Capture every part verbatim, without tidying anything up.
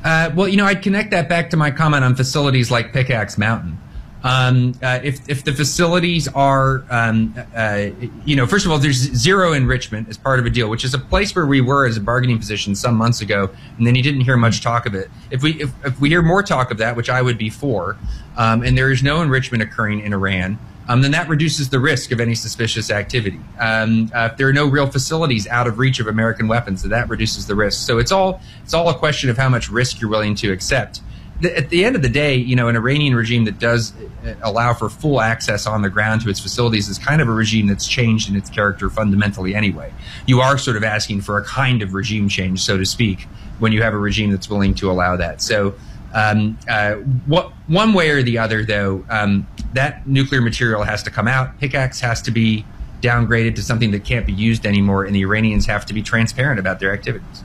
Uh, well, you know, I'd connect that back to my comment on facilities like Pickaxe Mountain. Um, uh, if, if the facilities are, um, uh, you know, first of all, there's zero enrichment as part of a deal, which is a place where we were as a bargaining position some months ago, and then you didn't hear much talk of it. If we if, if we hear more talk of that, which I would be for, um, and there is no enrichment occurring in Iran, um, then that reduces the risk of any suspicious activity. Um, uh, if there are no real facilities out of reach of American weapons, then that reduces the risk. So it's all it's all a question of how much risk you're willing to accept. At the end of the day, you know, an Iranian regime that does allow for full access on the ground to its facilities is kind of a regime that's changed in its character fundamentally anyway. You are sort of asking for a kind of regime change, so to speak, when you have a regime that's willing to allow that. So um, uh, what, one way or the other, though, um, that nuclear material has to come out. Pickaxe has to be downgraded to something that can't be used anymore, and the Iranians have to be transparent about their activities.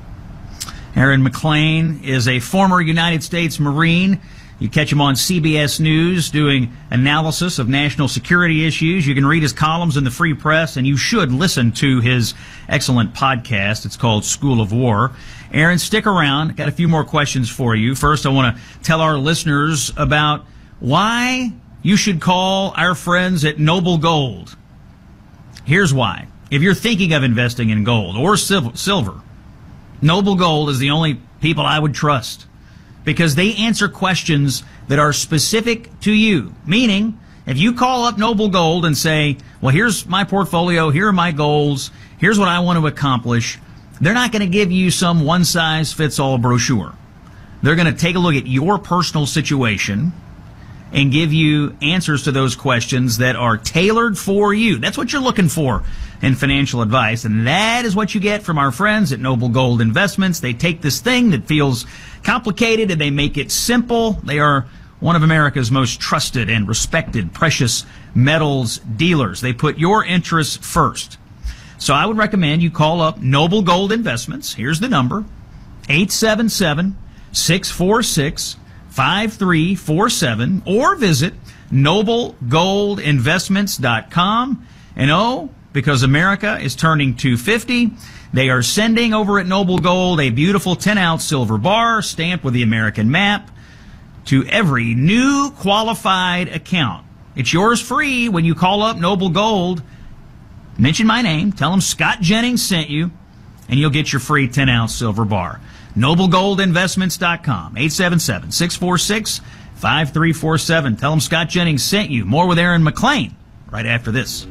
Aaron McClain is a former United States Marine. You catch him on C B S News doing analysis of national security issues. You can read his columns in the Free Press, and you should listen to his excellent podcast. It's called School of War. Aaron, stick around. Got a few more questions for you. First, I want to tell our listeners about why you should call our friends at Noble Gold. Here's why. If you're thinking of investing in gold or silver, Noble Gold is the only people I would trust because they answer questions that are specific to you. Meaning, if you call up Noble Gold and say, well, here's my portfolio, here are my goals, here's what I want to accomplish, they're not going to give you some one-size-fits-all brochure. They're going to take a look at your personal situation and give you answers to those questions that are tailored for you. That's what you're looking for in financial advice, and that is what you get from our friends at Noble Gold Investments. They take this thing that feels complicated and they make it simple. They are one of America's most trusted and respected precious metals dealers. They put your interests first. So I would recommend you call up Noble Gold Investments. Here's the number, eight seven seven, six four six, five three four seven, or visit noble gold investments dot com. And oh, because America is turning two fifty, they are sending over at Noble Gold a beautiful ten ounce silver bar stamped with the American map to every new qualified account. It's yours free when you call up Noble Gold. Mention my name, tell them Scott Jennings sent you, and you'll get your free ten ounce silver bar. noble gold investments dot com, eight seven seven, six four six, five three four seven. Tell them Scott Jennings sent you. More with Aaron McClain right after this.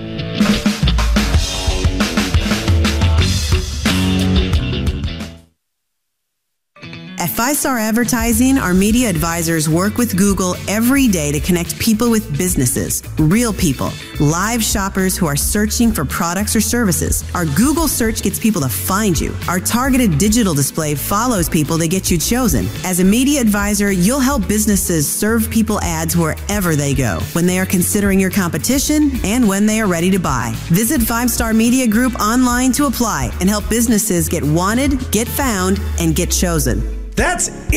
At Five Star Advertising, our media advisors work with Google every day to connect people with businesses, real people, live shoppers who are searching for products or services. Our Google search gets people to find you. Our targeted digital display follows people to get you chosen. As a media advisor, you'll help businesses serve people ads wherever they go, when they are considering your competition and when they are ready to buy. Visit Five Star Media Group online to apply and help businesses get wanted, get found, and get chosen. That's